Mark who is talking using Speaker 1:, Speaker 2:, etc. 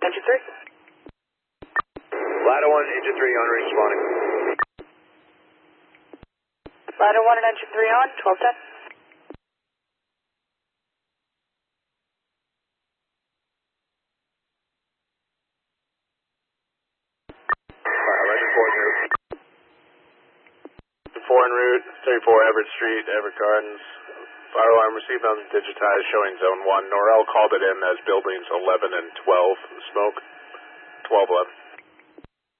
Speaker 1: Engine 3.
Speaker 2: Ladder 1, Engine 3 on, responding.
Speaker 1: Ladder 1 and Engine 3 on, 1210.
Speaker 2: Legend 4 en route.
Speaker 3: 4 en route, 34 Everett Street, Everett Gardens. Fire alarm received undigitized showing zone 1. Norrell called it in as buildings 11 and 12 smoke. 1211.